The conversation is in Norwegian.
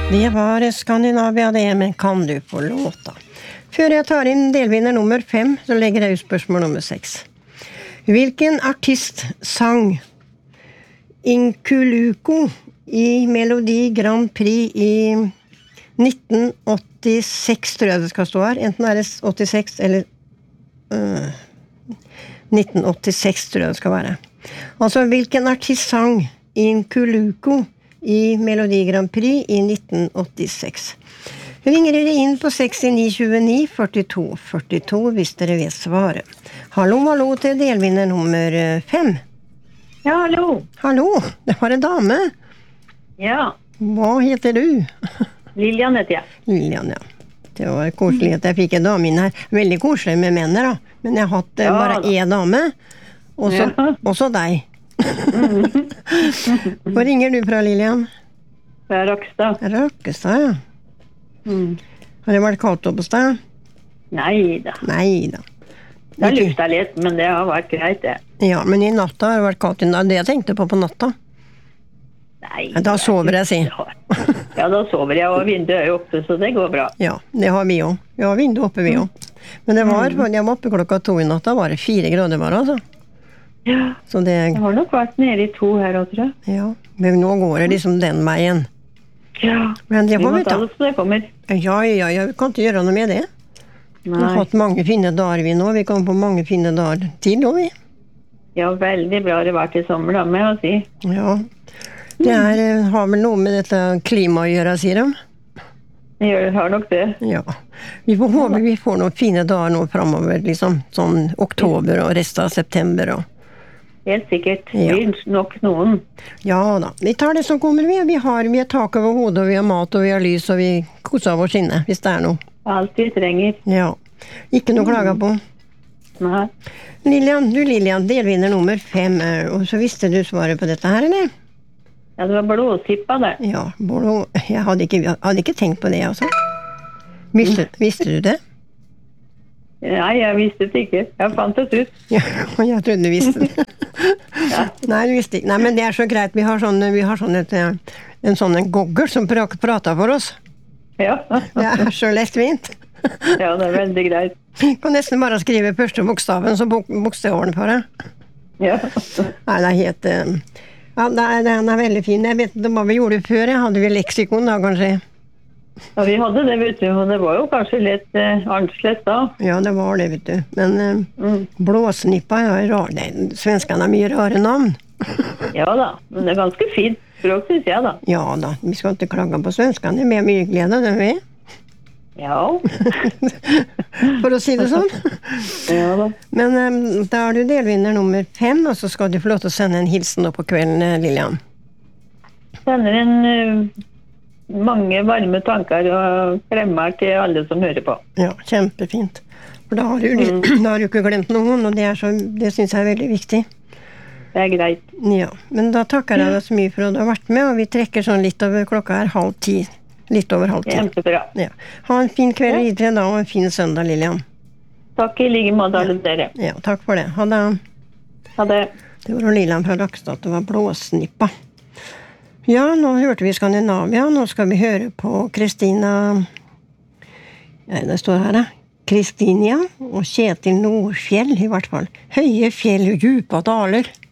Det var Skandinavia det, men kan du på låta? Før jeg tar inn delvinner nummer 5, så legger jeg ut spørsmål nummer 6. Hvilken artist sang Inkuluko i Melodi Grand Prix i 1986, tror jeg det skal stå her. Enten er det 86 eller 1986, tror jeg det skal være. Altså, hvilken artist sang Inkuluko i Melodi Grand Prix i 1986? Ringer dere inn på 6929 42 42 hvis dere vet svaret. Hallo, hallo til delvinner nummer 5. Ja, hallo. Hallo, det var en dame. Ja. Hva heter du? Lilian heter jeg. Lilian, ja. Det var koselig at jeg fikk en dame inn her. Veldig koselig med menn da. Men jeg har hatt bare en dame. Også deg. Hvor ringer du fra, Lilian? Fra Rakkestad. Rakkestad, ja. Har det vært kaldt opp hos deg? Neida. Neida. Det har luftet litt, men det har vært greit, det. Ja, men i natta har det vært kaldt. Det jeg tenkte på natta. Nei. Da sover jeg, si. Ja, da sover jeg, og vinduet er jo oppe, så det går bra. Ja, det har vi også. Vi har vinduet oppe, vi også. Men det var, jeg var oppe 2:00 i natta, var det 4 grader bare, altså. Ja, så det har nok vært nede i 2 her også, tror jeg. Ja, men nå går det liksom den veien. Ja, men det vi må ta det så det kommer. Ja, vi kan ikke gjøre noe med det. Nei. Vi har hatt mange fine dager vi nå, vi kommer på mange fine dager til nå, vi. Ja, veldig bra det har vært i sommer da, må jeg si. Ja, det har vel noe med dette klimaet å gjøre, sier de. Det har nok det. Ja, vi får håpe vi får noen fine dager nå fremover, liksom, sånn oktober og resten av september og helt sikkert. Ja. Vi nok noen. Ja da. Vi tar det som kommer vi. Vi har tak over hodet, og vi har mat, og vi har lys, og vi koser av oss inne, hvis det er noe. Alt vi trenger. Ja. Ikke noe å klage på. Nei. Lilian, delvinner nummer 5. Og så visste du svaret på dette her, eller? Ja, det var blåsippa der. Ja, jeg hadde ikke tenkt på det, altså. Visste du det? Nei, jeg visste det ikke. Jeg fant det ut. Ja, jeg trodde du visste det. Ja. Nei, du visste ikke. Nei, men det er så greit. Vi har en sånn goggle som prater for oss. Ja. Det er så lettvint. Ja, det er veldig greit. Jeg kan nesten bare skrive første bokstaven, så bokstavene på det. Ja. Nei, det er helt... Ja, den er veldig fin. Jeg vet ikke hva vi gjorde før. Jeg hadde vi leksikon da, kanskje. Ja, vi hadde det, vet du, og det var jo kanskje litt annerledes da. Ja, det var det, vet du. Men blåsnippa er rar. Svenskene har mye rare navn. Ja da, men det er ganske fint språk, synes jeg da. Ja da, vi skal ikke klage på svenskene. Det er mye glede, det vi. Ja. For å si det sånn. Ja da. Men da er du delvinner nummer 5, og så skal du få lov til å sende en hilsen nå på kvelden, Lilian. Sender en... mange varme tanker og kremmer til alle som hører på. Ja, kjempefint. For da har du ikke glemt noen, og det synes jeg er veldig viktig. Det er greit. Ja, men da takker jeg deg så mye for at du har vært med, og vi trekker sånn litt over klokka 9:30. Litt over 9:30. Kjempebra. Ja. Ha en fin kveld videre da, og en fin søndag, Lilian. Takk i like måte alle dere. Ja, takk for det. Ha det. Ha det. Det var Lilian fra Rakkestad, det var blåsnippa. Ja, nå hørte vi Skandinavia, nå skal vi høre på Kristina, det står her, Kristinia og Kjetil Nordfjell i hvert fall. Høye fjell og djupa daler.